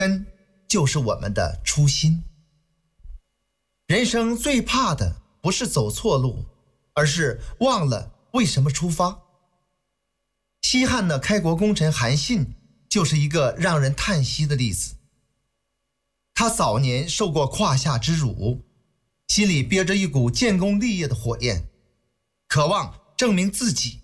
根就是我们的初心。人生最怕的不是走错路，而是忘了为什么出发。西汉的开国功臣韩信就是一个让人叹息的例子。他早年受过胯下之辱，心里憋着一股建功立业的火焰，渴望证明自己，